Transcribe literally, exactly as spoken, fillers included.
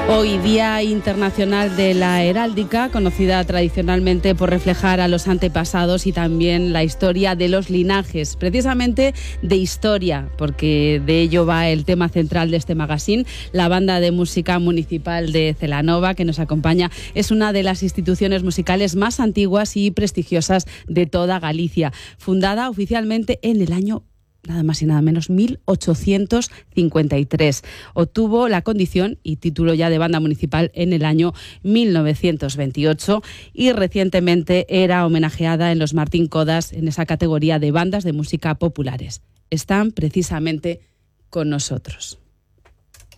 Hoy, Día Internacional de la Heráldica, conocida tradicionalmente por reflejar a los antepasados y también la historia de los linajes, precisamente de historia, porque de ello va el tema central de este magazine. La Banda de Música Municipal de Celanova, que nos acompaña, es una de las instituciones musicales más antiguas y prestigiosas de toda Galicia, fundada oficialmente en el año nada más y nada menos mil ochocientos cincuenta y tres. Obtuvo la condición y título ya de banda municipal en el año mil novecientos veintiocho y recientemente era homenajeada en los Martín Codas en esa categoría de bandas de música populares. Están precisamente con nosotros.